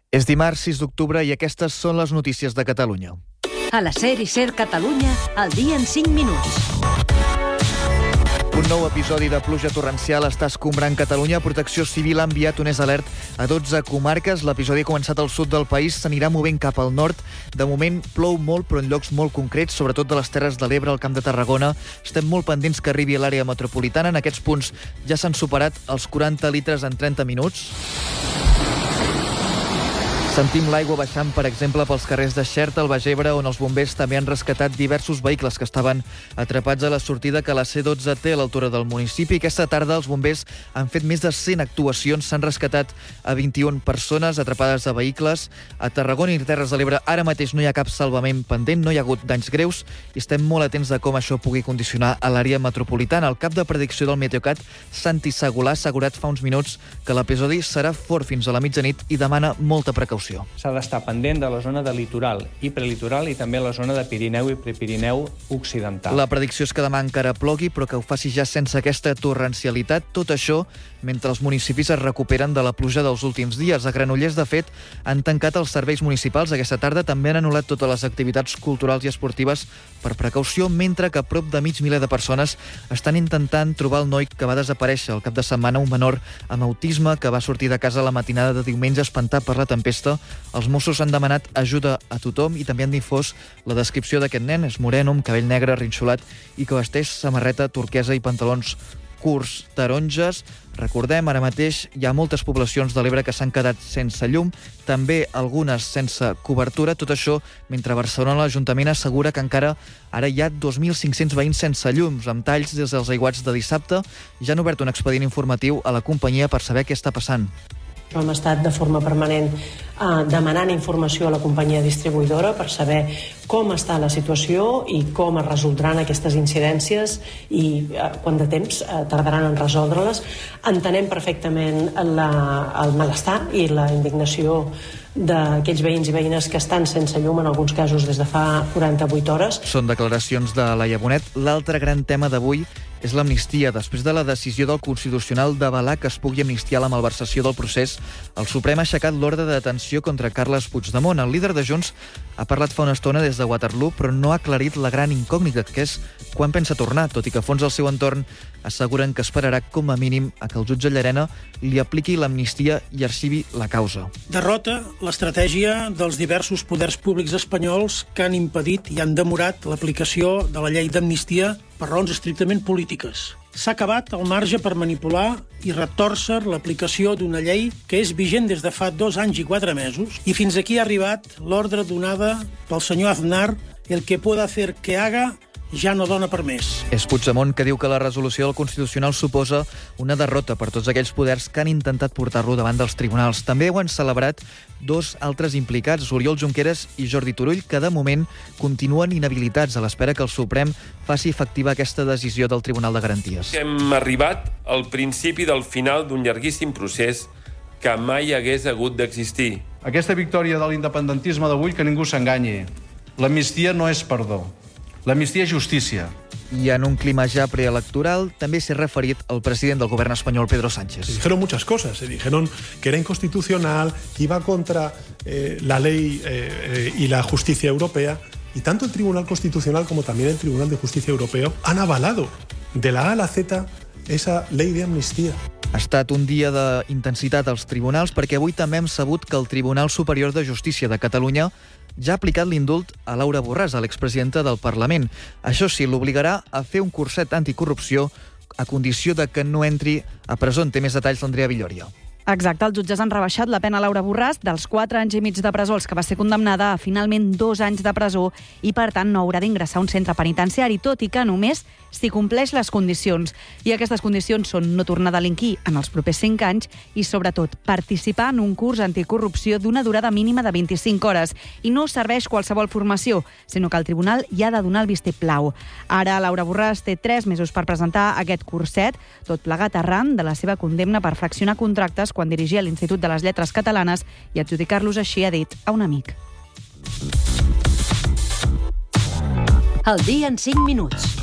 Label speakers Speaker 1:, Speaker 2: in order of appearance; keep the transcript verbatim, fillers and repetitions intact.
Speaker 1: És dimarts sis d'octubre i aquestes són les notícies de Catalunya.
Speaker 2: A la SER i SER Catalunya, el dia en cinc minuts.
Speaker 1: Un nou episodi de pluja torrencial està escombrant Catalunya. Protecció Civil ha enviat un és alert a dotze comarques. L'episodi ha començat al sud del país, s'anirà movent cap al nord. De moment plou molt, però en llocs molt concrets, sobretot de les Terres de l'Ebre, al Camp de Tarragona. Estem molt pendents que arribi a l'àrea metropolitana. En aquests punts ja s'han superat els quaranta litres en trenta minuts. Sentim l'aigua baixant, per exemple, pels carrers de Xerta, al Baix Ebre, on els bombers també han rescatat diversos vehicles que estaven atrapats a la sortida que la C dotze té a l'altura del municipi. Aquesta tarda els bombers han fet més de cent actuacions, s'han rescatat a vint-i-una persones atrapades a vehicles. A Tarragona i Terres de l'Ebre ara mateix no hi ha cap salvament pendent, no hi ha hagut danys greus i estem molt atents de com això pugui condicionar a l'àrea metropolitana. El cap de predicció del Meteocat, Santi Segolà, ha assegurat fa uns minuts que l'episodi serà fort fins a la mitjanit i demana molta precaució.
Speaker 3: S'ha d'estar pendent de la zona de litoral i prelitoral i també la zona de Pirineu i Prepirineu occidental.
Speaker 1: La predicció és que demà encara plogui, però que ho faci ja sense aquesta torrencialitat. Tot això mentre els municipis es recuperen de la pluja dels últims dies. A Granollers, de fet, han tancat els serveis municipals. Aquesta tarda també han anul·lat totes les activitats culturals i esportives per precaució, mentre que prop de mig miler de persones estan intentant trobar el noi que va desaparèixer el cap de setmana, un menor amb autisme que va sortir de casa la matinada de diumenge espantat per la tempesta. Els Mossos han demanat ajuda a tothom i també han difós la descripció d'aquest nen. És moreno, amb cabell negre, rinxolat i que vesteix samarreta turquesa i pantalons curts taronges. Recordem, ara mateix hi ha moltes poblacions de l'Ebre que s'han quedat sense llum, també algunes sense cobertura. Tot això mentre a Barcelona l'Ajuntament assegura que encara ara hi ha dos mil cinc-cents veïns sense llums, amb talls des dels aiguats de dissabte. Ja han obert un expedient informatiu a la companyia per saber què està passant.
Speaker 4: Hem estat de forma permanent eh, demanant informació a la companyia distribuïdora per saber com està la situació i com es resoldran aquestes incidències i eh, quant de temps eh, tardaran en resoldre-les. Entenem perfectament la, el malestar i la indignació d'aquells veïns i veïnes que estan sense llum, en alguns casos des de fa quaranta-vuit hores.
Speaker 1: Són declaracions de Laia Bonet. L'altre gran tema d'avui és l'amnistia. Després de la decisió del Constitucional d'avalar que es pugui amnistiar la malversació del procés, el Suprem ha aixecat l'ordre de detenció contra Carles Puigdemont. El líder de Junts ha parlat fa una estona des de Waterloo, però no ha aclarit la gran incògnita, que és quan pensa tornar, tot i que a fons del seu entorn asseguren que esperarà com a mínim a que el jutge Llarena li apliqui l'amnistia i arxivi la causa.
Speaker 5: Derrota l'estratègia dels diversos poders públics espanyols que han impedit i han demorat l'aplicació de la llei d'amnistia per raons estrictament polítiques. S'ha acabat el marge per manipular i retòrcer l'aplicació d'una llei que és vigent des de fa dos anys i quatre mesos i fins aquí ha arribat l'ordre donada pel senyor Aznar: el que pueda hacer que haga ja no dona per més.
Speaker 1: És Puigdemont que diu que la resolució del Constitucional suposa una derrota per tots aquells poders que han intentat portar-lo davant dels tribunals. També ho han celebrat dos altres implicats, Oriol Junqueras i Jordi Turull, que de moment continuen inhabilitats a l'espera que el Suprem faci efectiva aquesta decisió del Tribunal de Garanties.
Speaker 6: Hem arribat al principi del final d'un llarguíssim procés que mai hagués hagut d'existir.
Speaker 7: Aquesta victòria de l'independentisme d'avui, que ningú s'enganyi. L'amnistia no és perdó. L'amnistia és justícia.
Speaker 1: I en un clima ja preelectoral també s'ha referit el president del govern espanyol, Pedro Sánchez.
Speaker 8: Se dijeron muchas cosas. Se dijeron que era inconstitucional, que iba contra eh, la ley eh, eh, y la justicia europea. Y tanto el Tribunal Constitucional como también el Tribunal de Justicia Europeo han avalado de la A a la Z esa ley de amnistía.
Speaker 1: Ha estat un dia d'intensitat als tribunals perquè avui també hem sabut que el Tribunal Superior de Justícia de Catalunya ja ha aplicat l'indult a Laura Borràs, a l'expresidenta del Parlament. Això sí, l'obligarà a fer un curset anticorrupció a condició de que no entri a presó. En té més detalls l'Andrea Villòria.
Speaker 9: Exacte, els jutges han rebaixat la pena a Laura Borràs dels quatre anys i mig de presó als que va ser condemnada a finalment dos anys de presó i, per tant, no haurà d'ingressar a un centre penitenciari, tot i que només si compleix les condicions. I aquestes condicions són no tornar a delinquir en els propers cinc anys i, sobretot, participar en un curs anticorrupció d'una durada mínima de vint-i-cinc hores. I no serveix qualsevol formació, sinó que el tribunal hi ha de donar el vistiplau. Ara, Laura Borràs té tres mesos per presentar aquest curset, tot plegat arran de la seva condemna per fraccionar contractes quan dirigia l'Institut de les Lletres Catalanes i adjudicar-los així, ha dit, a un amic.
Speaker 2: El dia en cinc minuts.